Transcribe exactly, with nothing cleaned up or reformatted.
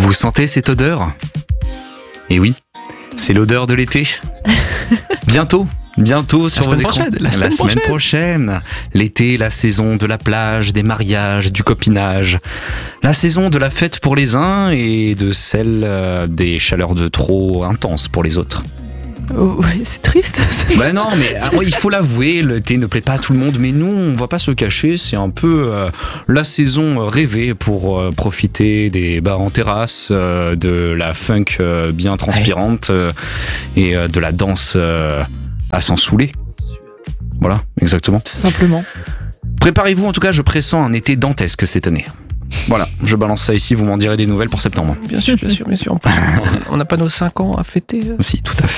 Vous sentez cette odeur ? Eh oui, c'est l'odeur de l'été. Bientôt, bientôt sur La vos semaine écrans. prochaine, la semaine La semaine prochaine. prochaine. L'été, la saison de la plage, des mariages, du copinage. La saison de la fête pour les uns et de celle euh, des chaleurs de trop intenses pour les autres. Oh, ouais, c'est triste. Ben non, mais alors, il faut l'avouer, l'été ne plaît pas à tout le monde, mais nous, on va pas se cacher, c'est un peu euh, la saison rêvée pour euh, profiter des bars en terrasse, euh, de la funk euh, bien transpirante euh, et euh, de la danse euh, à s'en saouler. Voilà, exactement. Tout simplement. Préparez-vous, en tout cas, je pressens un été dantesque cette année. Voilà, je balance ça ici, vous m'en direz des nouvelles pour septembre. Bien sûr, bien sûr, bien sûr. On n'a pas nos cinq ans à fêter. Si, tout à fait.